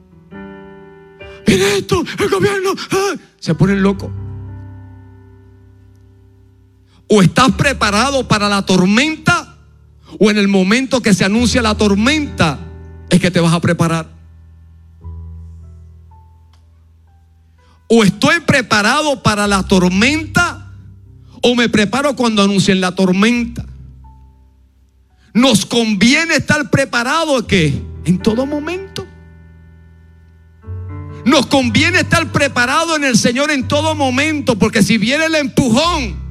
[SPEAKER 1] Mira esto, el gobierno, ¡ah! Se ponen locos. O estás preparado para la tormenta, o en el momento que se anuncia la tormenta es que te vas a preparar. O estoy preparado para la tormenta, o me preparo cuando anuncien la tormenta. Nos conviene estar preparados, ¿qué? En todo momento. Nos conviene estar preparados en el Señor en todo momento, porque si viene el empujón,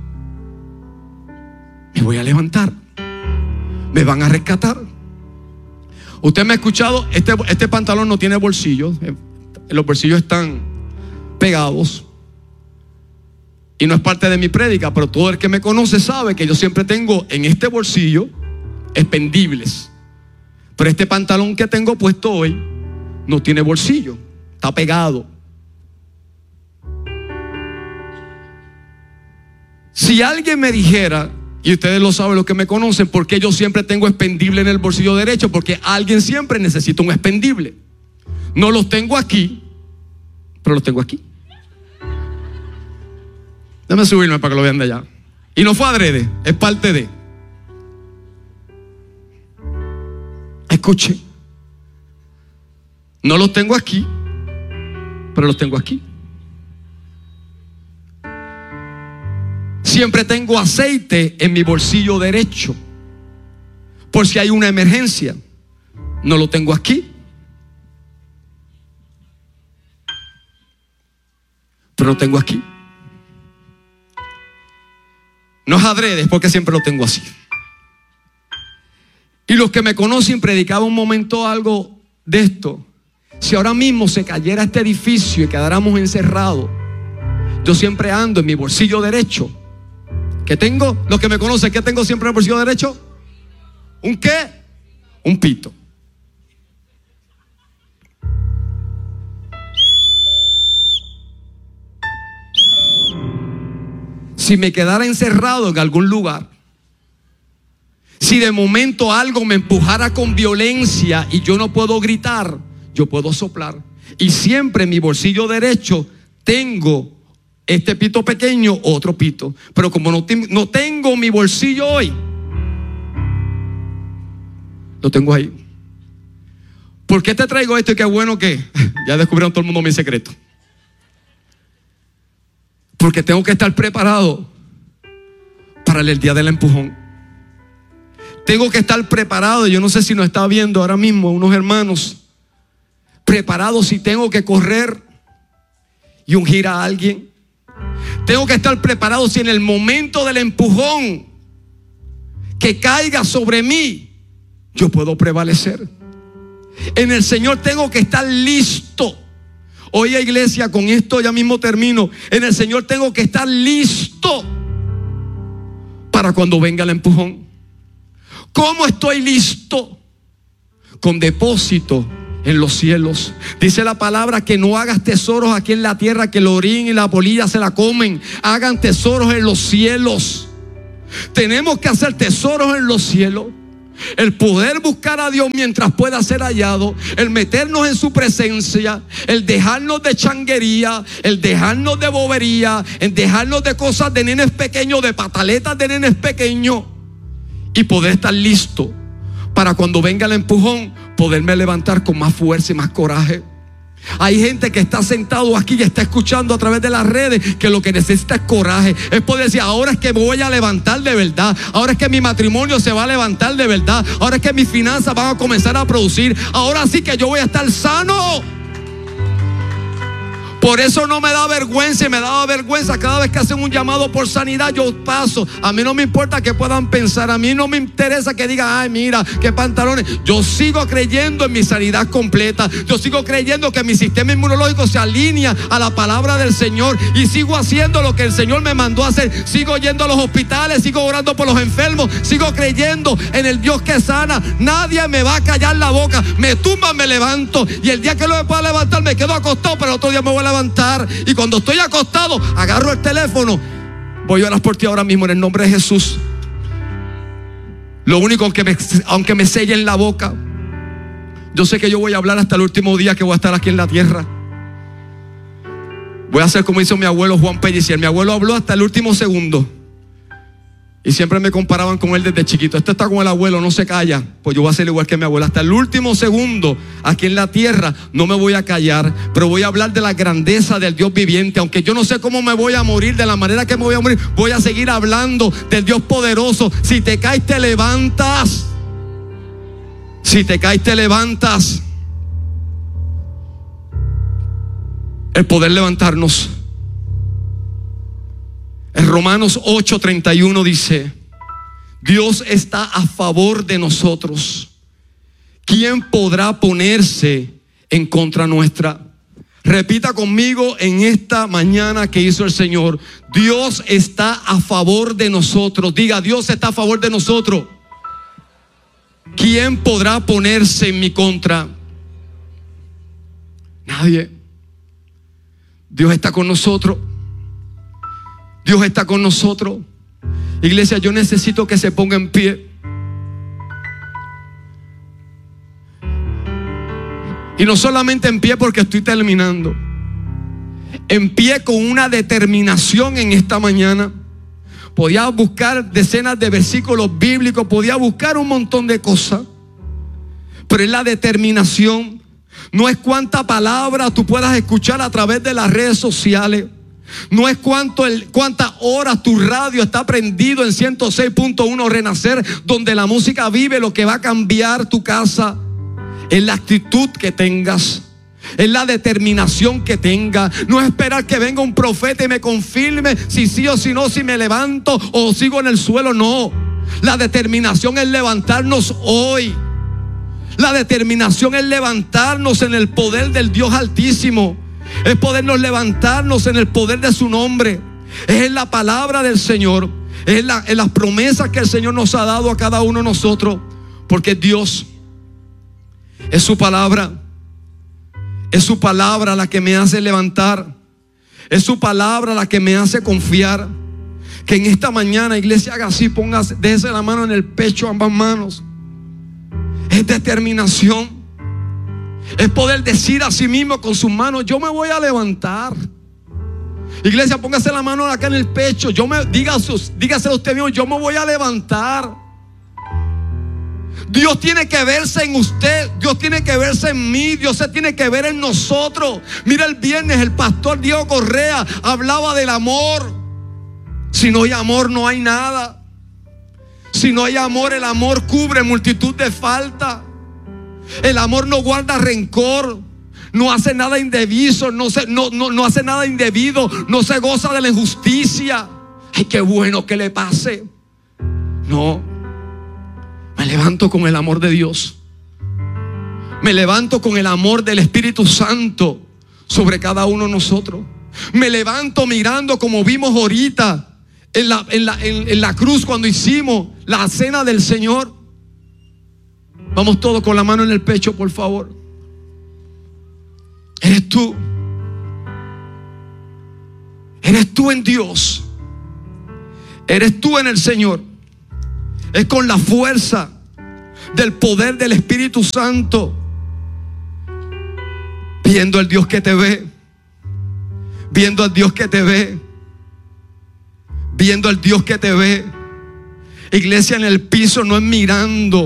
[SPEAKER 1] me voy a levantar, me van a rescatar. Usted me ha escuchado, este, este pantalón no tiene bolsillos, los bolsillos están pegados y no es parte de mi prédica, pero todo el que me conoce sabe que yo siempre tengo en este bolsillo expendibles. Pero este pantalón que tengo puesto hoy no tiene bolsillo, está pegado. Si alguien me dijera, y ustedes lo saben, los que me conocen, ¿por qué yo siempre tengo expendible en el bolsillo derecho? Porque alguien siempre necesita un expendible. No los tengo aquí, pero los tengo aquí. Déjame subirme para que lo vean de allá. Y no fue adrede, es parte de. Escuche, no los tengo aquí, pero los tengo aquí. Siempre tengo aceite en mi bolsillo derecho, por si hay una emergencia. No lo tengo aquí, pero lo tengo aquí. No es adrede, es porque siempre lo tengo así. Y los que me conocen, predicaba un momento algo de esto. Si ahora mismo se cayera este edificio y quedáramos encerrados, yo siempre ando en mi bolsillo derecho. ¿Qué tengo? Los que me conocen, ¿qué tengo siempre en el bolsillo derecho? ¿Un qué? Un pito. Si me quedara encerrado en algún lugar, si de momento algo me empujara con violencia y yo no puedo gritar, yo puedo soplar. Y siempre en mi bolsillo derecho tengo este pito pequeño, otro pito. Pero como no, te, no tengo mi bolsillo hoy, lo tengo ahí. ¿Por qué te traigo esto? Y qué bueno que ya descubrieron todo el mundo mi secreto. Porque tengo que estar preparado para el día del empujón. Tengo que estar preparado. Yo no sé si nos está viendo ahora mismo unos hermanos. Preparados si tengo que correr y ungir a alguien. Tengo que estar preparado si en el momento del empujón que caiga sobre mí, yo puedo prevalecer. En el Señor tengo que estar listo. Oye, iglesia, con esto ya mismo termino. En el Señor tengo que estar listo para cuando venga el empujón. ¿Cómo estoy listo? Con depósito en los cielos. Dice la palabra que no hagas tesoros aquí en la tierra, que el orín y la polilla se la comen. Hagan tesoros en los cielos. Tenemos que hacer tesoros en los cielos. El poder buscar a Dios mientras pueda ser hallado, el meternos en su presencia, el dejarnos de changuería, el dejarnos de bobería, el dejarnos de cosas de nenes pequeños, de pataletas de nenes pequeños, y poder estar listo para cuando venga el empujón, poderme levantar con más fuerza y más coraje. Hay gente que está sentado aquí y está escuchando a través de las redes que lo que necesita es coraje. Es poder decir, ahora es que me voy a levantar de verdad. Ahora es que mi matrimonio se va a levantar de verdad. Ahora es que mis finanzas van a comenzar a producir. Ahora sí que yo voy a estar sano. Por eso no me da vergüenza. Y me daba vergüenza cada vez que hacen un llamado por sanidad. Yo paso. A mí no me importa que puedan pensar. A mí no me interesa que digan, ay, mira, qué pantalones. Yo sigo creyendo en mi sanidad completa. Yo sigo creyendo que mi sistema inmunológico se alinea a la palabra del Señor. Y sigo haciendo lo que el Señor me mandó a hacer. Sigo yendo a los hospitales. Sigo orando por los enfermos. Sigo creyendo en el Dios que sana. Nadie me va a callar la boca. Me tumba, me levanto. Y el día que no me pueda levantar, me quedo acostado. Pero el otro día me voy a levantar. Y cuando estoy acostado, agarro el teléfono. Voy a orar por ti ahora mismo en el nombre de Jesús. Lo único que me, aunque me sellen la boca, yo sé que yo voy a hablar hasta el último día que voy a estar aquí en la tierra. Voy a hacer como hizo mi abuelo Juan Pellicer. Mi abuelo habló hasta el último segundo. Y siempre me comparaban con él desde chiquito. Este está con el abuelo, no se calla. Pues yo voy a ser igual que mi abuelo. Hasta el último segundo aquí en la tierra no me voy a callar. Pero voy a hablar de la grandeza del Dios viviente. Aunque yo no sé cómo me voy a morir, de la manera que me voy a morir, voy a seguir hablando del Dios poderoso. Si te caes, te levantas. Si te caes, te levantas. El poder levantarnos. En Romanos ocho treinta y uno dice: Dios está a favor de nosotros. ¿Quién podrá ponerse en contra nuestra? Repita conmigo en esta mañana que hizo el Señor: Dios está a favor de nosotros. Diga, Dios está a favor de nosotros. ¿Quién podrá ponerse en mi contra? Nadie. Dios está con nosotros. Dios está con nosotros. Iglesia, yo necesito que se ponga en pie. Y no solamente en pie porque estoy terminando. En pie con una determinación en esta mañana. Podía buscar decenas de versículos bíblicos. Podía buscar un montón de cosas. pero es la determinación. No es cuánta palabra tú puedas escuchar a través de las redes sociales. No es cuánto el, cuántas horas tu radio está prendido en ciento seis punto uno Renacer, donde la música vive. Lo que va a cambiar tu casa es la actitud que tengas, es la determinación que tenga. No es esperar que venga un profeta y me confirme si sí o si no, si me levanto o sigo en el suelo. No, la determinación es levantarnos hoy. La determinación es levantarnos en el poder del Dios Altísimo. Es podernos levantarnos en el poder de su nombre. Es en la palabra del Señor. Es en, la, en las promesas que el Señor nos ha dado a cada uno de nosotros. Porque Dios es su palabra. Es su palabra la que me hace levantar. Es su palabra la que me hace confiar. Que en esta mañana, iglesia, haga así, póngase, déjese la mano en el pecho, ambas manos. Es determinación. Es poder decir a sí mismo con sus manos: yo me voy a levantar. Iglesia, póngase la mano acá en el pecho. Yo me, dígase, dígase a usted mismo: yo me voy a levantar. Dios tiene que verse en usted. Dios tiene que verse en mí. Dios se tiene que ver en nosotros. Mira, el viernes el pastor Diego Correa hablaba del amor. Si no hay amor, no hay nada. Si no hay amor, el amor cubre multitud de faltas. El amor no guarda rencor. No hace nada indebido. No, se, no, no, no hace nada indebido. No se goza de la injusticia. Ay, qué bueno que le pase. No. Me levanto con el amor de Dios. Me levanto con el amor del Espíritu Santo sobre cada uno de nosotros. Me levanto mirando, como vimos ahorita en la, en la, en, en la cruz, cuando hicimos la cena del Señor. Vamos todos con la mano en el pecho, por favor. Eres tú. Eres tú en Dios. Eres tú en el Señor. Es con la fuerza del poder del Espíritu Santo. Viendo al Dios que te ve. Viendo al Dios que te ve. Viendo al Dios que te ve. Iglesia, en el piso no es mirando